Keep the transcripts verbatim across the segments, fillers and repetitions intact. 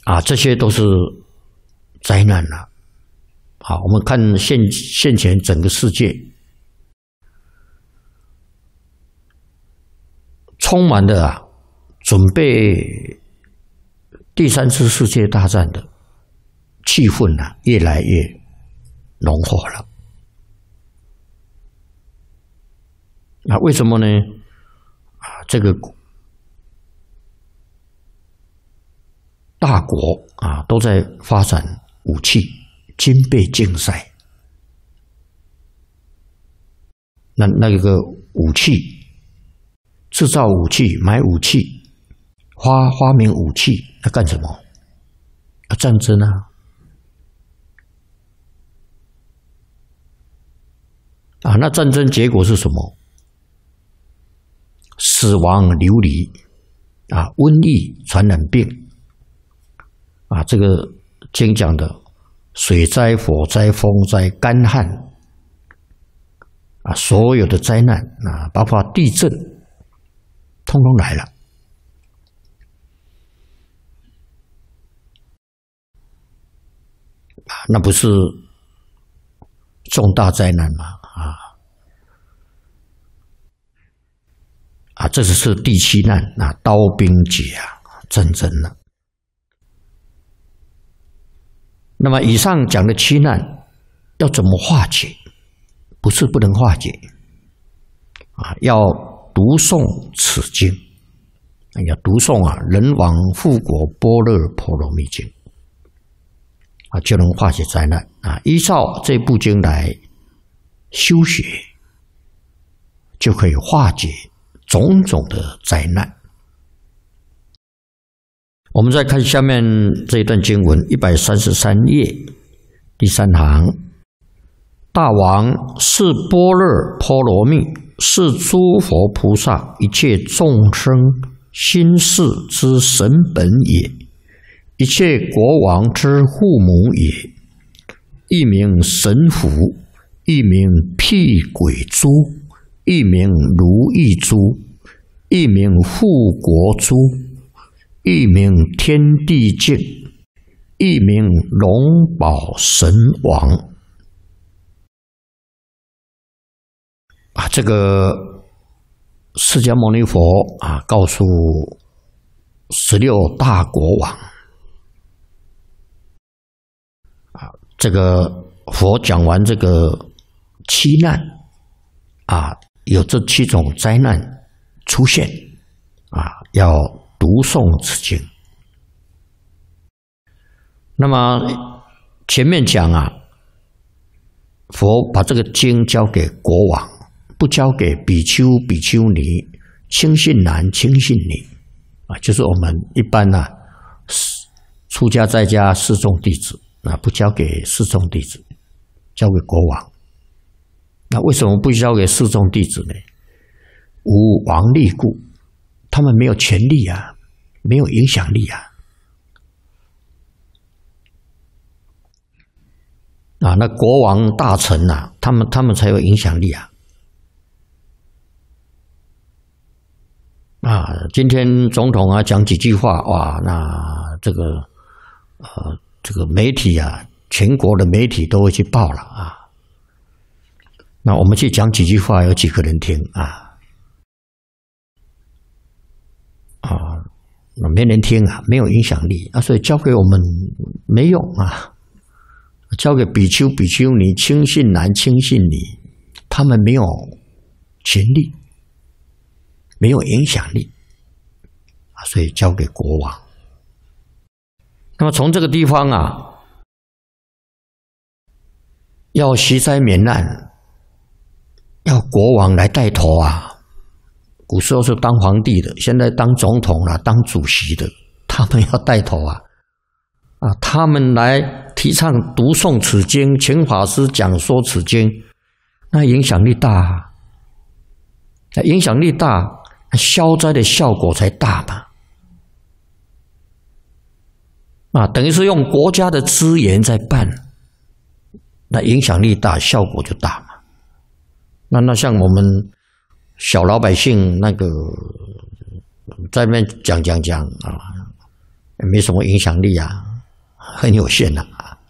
啊，这些都是灾难了。好，我们看现现前整个世界，充满了啊，准备第三次世界大战的气氛啊，越来越浓厚了。那为什么呢？啊，这个大国啊都在发展武器，军备竞赛。那那个武器，制造武器，买武器，发发明武器，要干什么？要战争啊！啊，那战争结果是什么？死亡流离啊，瘟疫、传染病啊，这个经讲的水灾、火灾、风灾、干旱啊，所有的灾难啊，包括地震，通通来了啊，那不是重大灾难吗？啊！啊，这只是第七难啊，刀兵劫啊，战争了。那么以上讲的七难要怎么化解？不是不能化解啊，要读诵此经，要读诵啊《人王护国般若波罗蜜经》啊，就能化解灾难啊。依照这部经来修学，就可以化解种种的灾难。我们再看下面这一段经文，一百三十三页第三行：大王是般若波罗蜜，是诸佛菩萨一切众生心事之神本也，一切国王之父母也，一名神符，一名辟鬼珠，一名如意珠，一名护国珠，一名天地镜，一名龙宝神王。啊，这个释迦牟尼佛啊，告诉十六大国王啊，这个佛讲完这个七难啊，有这七种灾难出现啊，要读诵此经。那么前面讲啊，佛把这个经交给国王，不交给比丘、比丘尼、亲信男、亲信女啊，就是我们一般啊，出家在家四众弟子啊，不交给四众弟子，交给国王。那为什么不交给四众弟子呢？无王力故，他们没有权力啊，没有影响力啊。啊，那国王大臣啊，他们他们才有影响力啊。啊，今天总统啊讲几句话，哇，那这个呃这个媒体啊，全国的媒体都会去报了啊。那我们去讲几句话，有几个人听啊？啊，没人听啊，没有影响力啊，所以交给我们没用啊。交给比丘、比丘尼、亲信男、亲信女，他们没有权力，没有影响力啊，所以交给国王。那么从这个地方啊，要息灾免难，要国王来带头啊。古时候是当皇帝的，现在当总统了、啊，当主席的，他们要带头啊。啊，他们来提倡读诵此经，请法师讲说此经，那影响力大啊，影响力大，消灾的效果才大嘛。啊，等于是用国家的资源在办，那影响力大，效果就大嘛。那那像我们小老百姓那个在那边讲讲讲啊。 没什么影响力啊，很有限的啊。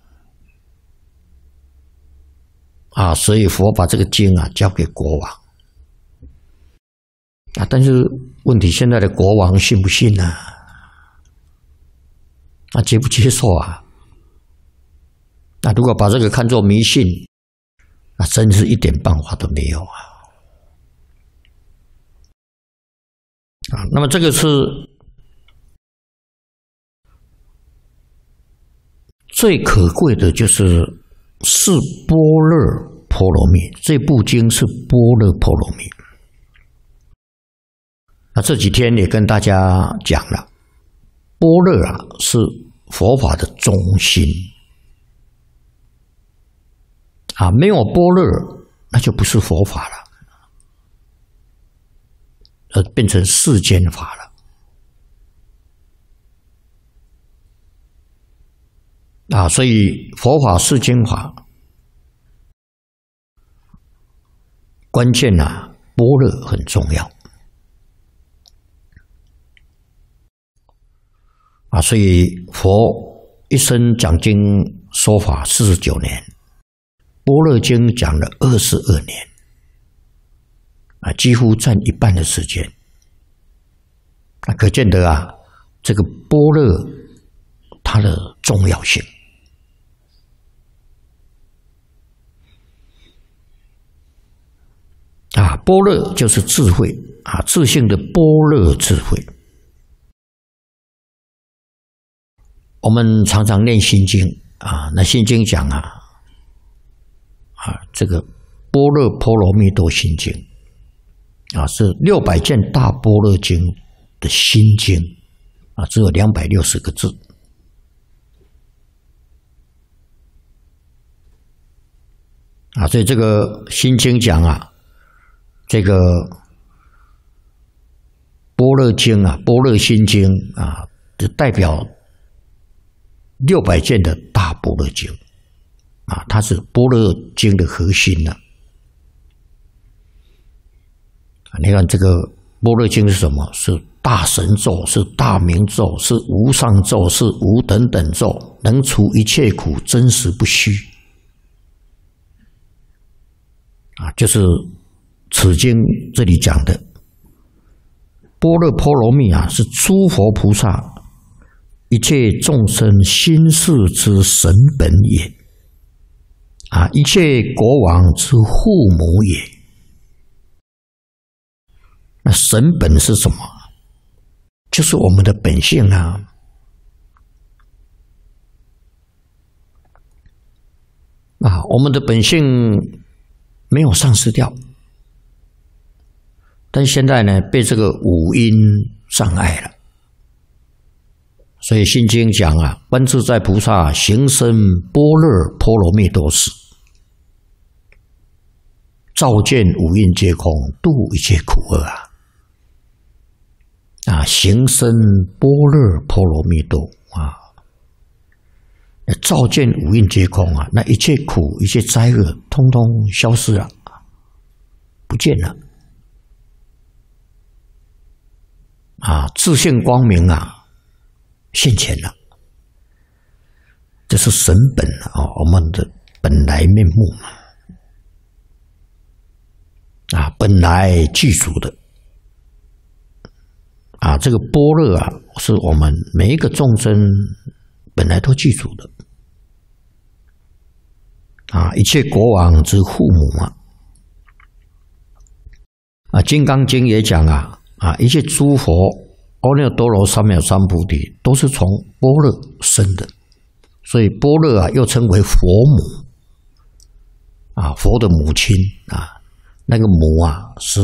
啊，所以佛把这个经啊交给国王啊，但是问题现在的国王信不信呢？啊，接不接受啊？那如果把这个看作迷信，那真是一点办法都没有啊！啊，那么这个是最可贵的，就是是般若波罗蜜。这部经是般若波罗蜜。那这几天也跟大家讲了，般若啊是佛法的中心。啊，没有般若，那就不是佛法了，而变成世间法了。啊，所以佛法、世间法，关键啊，般若很重要。啊，所以佛一生讲经说法四十九年。般若经讲了二十二年，啊，几乎占一半的时间。那可见得啊，这个般若它的重要性。啊，般若就是智慧啊，自性的般若智慧。我们常常念心经啊，那心经讲啊。啊，这个《般若波罗蜜多心经》啊，是六百件大般若经的心经啊，只有两百六十个字啊，所以这个心经讲啊，这个般若经啊，般若心经啊，就代表六百件的大般若经。啊，它是般若经的核心呢、啊。你看这个般若经是什么？是大神咒，是大明咒，是无上咒，是无等等咒，能除一切苦，真实不虚。啊，就是此经这里讲的般若波罗蜜啊，是诸佛菩萨一切众生心事之神本也。啊，一切国王之父母也。那神本是什么？就是我们的本性啊。啊，我们的本性没有丧失掉，但现在呢，被这个五阴障碍了。所以《心经》讲啊，观自在菩萨行深般若波罗蜜多时，照见五蕴皆空，度一切苦厄啊！啊，行深般若波罗蜜多啊，照见五蕴皆空啊，那一切苦、一切灾厄，通通消失了，不见了。啊，自性光明啊！现前了，这是神本啊，我们的本来面目嘛，啊，本来具足的，啊，这个般若啊，是我们每一个众生本来都具足的，啊，一切国王之父母啊，啊，《金刚经》也讲啊，啊，一切诸佛。阿耨多罗三藐三菩提都是从般若生的，所以般若啊又称为佛母啊，佛的母亲啊，那个母啊是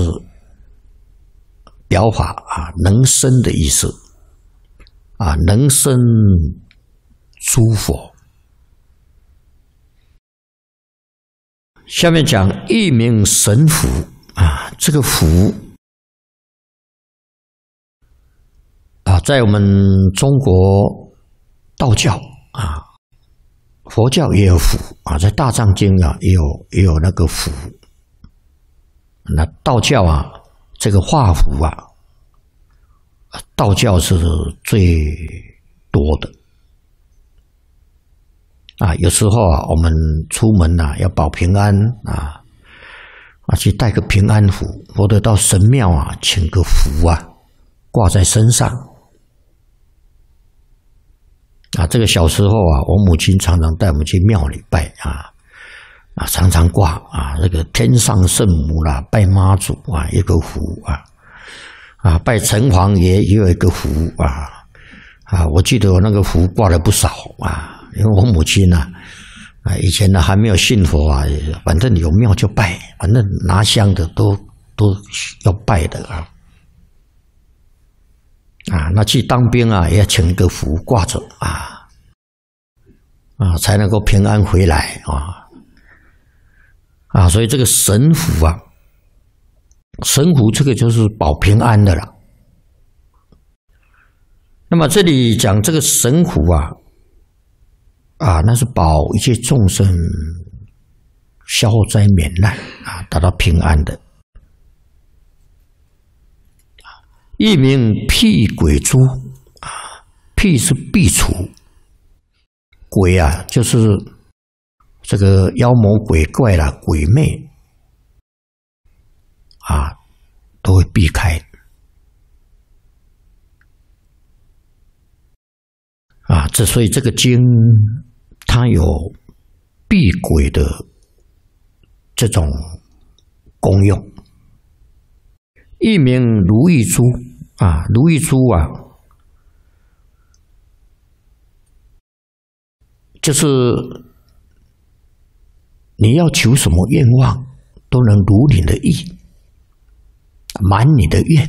表法啊，能生的意思啊，能生诸佛。下面讲一名神符啊，这个符。啊，在我们中国道教啊，佛教也有符啊，在大藏经啊也有也有那个符。那道教啊，这个画符啊，道教是最多的啊。有时候啊，我们出门呐、啊、要保平安啊，啊去带个平安符，或者到神庙啊请个符啊，挂在身上啊。这个小时候啊，我母亲常常带我们去庙里拜啊。啊，常常挂啊，这个天上圣母啦，拜妈祖啊，一个符啊，啊，拜城隍爷也有一个符啊，啊，我记得我那个符挂了不少啊，因为我母亲呢、啊，啊，以前呢还没有信佛啊，反正有庙就拜，反正拿香的都都要拜的啊，啊，那去当兵啊，也要请一个符挂着啊，啊，才能够平安回来啊。啊，所以这个神符啊，神符这个就是保平安的了。那么这里讲这个神符啊，啊，那是保一切众生消灾免难啊，达到平安的。一名辟鬼诛啊，辟是避除，鬼啊就是。这个妖魔鬼怪啦、鬼魅啊，都会避开啊。这所以这个经它有避鬼的这种功用。一名如意珠啊，如意珠啊，就是。你要求什么愿望，都能如你的意，满你的愿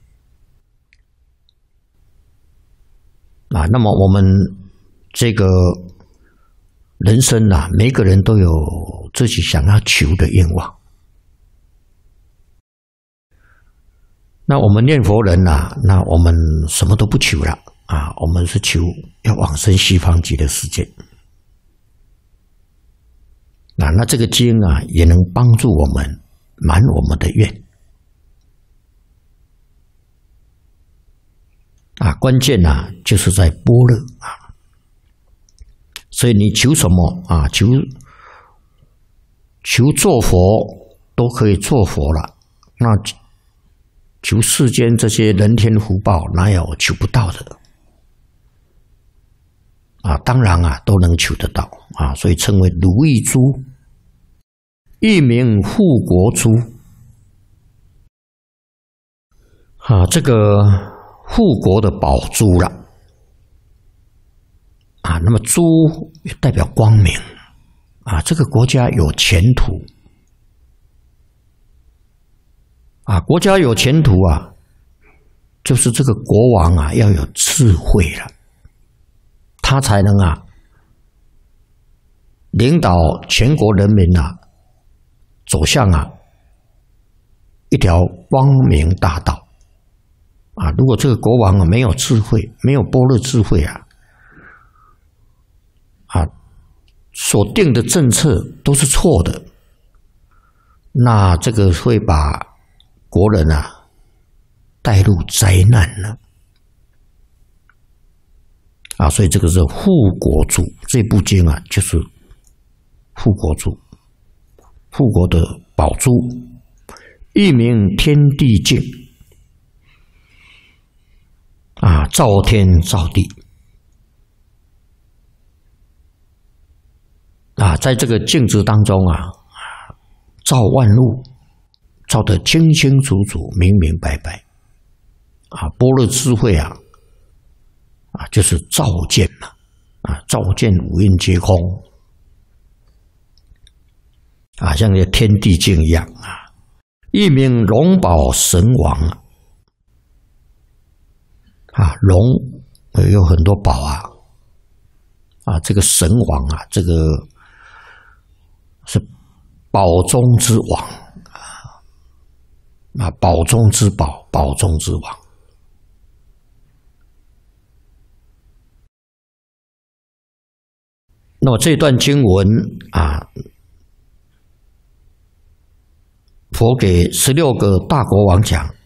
啊。那么我们这个人生啊，每个人都有自己想要求的愿望。那我们念佛人啊，那我们什么都不求了啊，我们是求要往生西方极乐世界。啊，那这个经啊，也能帮助我们满我们的愿啊。关键啊，就是在般若啊。所以你求什么啊？求求做佛都可以做佛了，那求世间这些人天福报，哪有求不到的啊？当然啊，都能求得到啊，所以称为如意珠。一名护国珠啊，这个护国的宝珠了啊。那么珠也代表光明啊，这个国家有前途啊，国家有前途啊，就是这个国王啊要有智慧了，他才能啊领导全国人民啊。走向啊一条光明大道啊！如果这个国王啊没有智慧，没有般若智慧啊，啊，所定的政策都是错的，那这个会把国人啊带入灾难了啊！所以这个是护国珠，这部经啊就是护国珠。护国的宝珠，一名天地镜啊，照天照地啊，在这个镜子当中啊，照万物，照得清清楚楚、明明白白啊，般若智慧啊，啊，就是照见嘛啊，照见五蕴皆空。啊，像这天地镜一样啊，一名龙宝神王啊，啊龙有很多宝啊，啊这个神王啊，这个是宝中之王啊，啊宝中之宝，宝中之王。那么这段经文啊。佛给十六个大国王讲